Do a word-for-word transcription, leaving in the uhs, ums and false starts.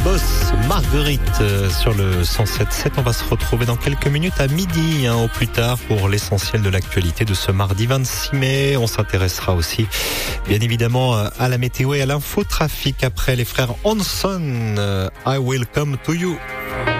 Boss, Marguerite euh, sur le cent sept sept. On va se retrouver dans quelques minutes à midi, hein, au plus tard, pour l'essentiel de l'actualité de ce mardi vingt-six mai. On s'intéressera aussi, bien évidemment, à la météo et à l'infotrafic après les frères Hanson. Euh, I will come to you.